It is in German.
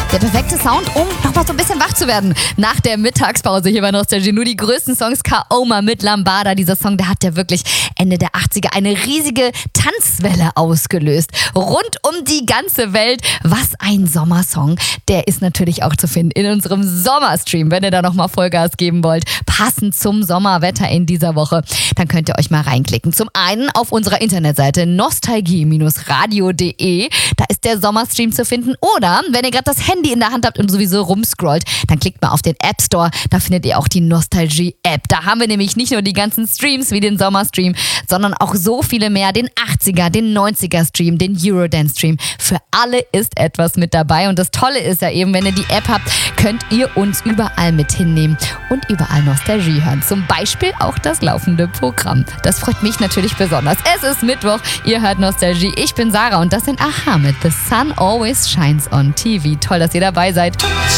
Der perfekte Sound, um nochmal so ein bisschen wach zu werden. Nach der Mittagspause hier bei Nostalgie nur die größten Songs. Kaoma mit Lambada. Dieser Song, der hat ja wirklich Ende der 80er eine riesige Tanzwelle ausgelöst. Rund um die ganze Welt. Was ein Sommersong. Der ist natürlich auch zu finden in unserem Sommerstream. Wenn ihr da nochmal Vollgas geben wollt, passend zum Sommerwetter in dieser Woche, dann könnt ihr euch mal reinklicken. Zum einen auf unserer Internetseite nostalgie-radio.de. Da ist der Sommerstream zu finden. Oder wenn ihr gerade das Handy in der Hand habt und sowieso rumscrollt, dann klickt mal auf den App Store. Da findet ihr auch die Nostalgie-App. Da haben wir nämlich nicht nur die ganzen Streams wie den Sommerstream, sondern auch so viele mehr. Den 80er, den 90er-Stream, den Eurodance-Stream. Für alle ist etwas mit dabei. Und das Tolle ist ja eben, wenn ihr die App habt, könnt ihr uns überall mit hinnehmen und überall Nostalgie hören. Zum Beispiel auch das laufende Programm. Das freut mich natürlich besonders. Es ist Mittwoch, ihr hört Nostalgie. Ich bin Sarah und das sind Aha mit The Sun Always Shines on TV. Toll, dass ihr dabei seid.